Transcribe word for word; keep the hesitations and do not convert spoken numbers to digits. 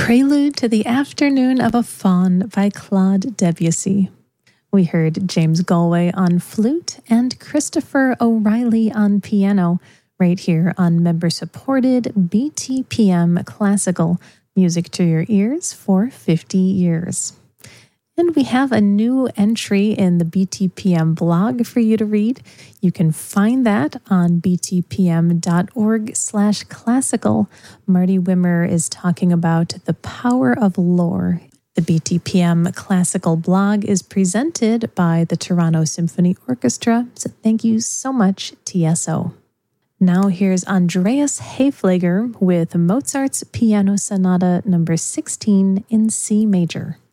Prelude to the Afternoon of a Faun by Claude Debussy. We heard James Galway on flute and Christopher O'Reilly on piano right here on member-supported B T P M Classical, music to your ears for fifty years. And we have a new entry in the B T P M blog for you to read. You can find that on btpm.org slash classical. Marty Wimmer is talking about the power of lore. The B T P M Classical blog is presented by the Toronto Symphony Orchestra, so thank you so much, T S O. Now here's Andreas Haefliger with Mozart's Piano Sonata number sixteen in C major.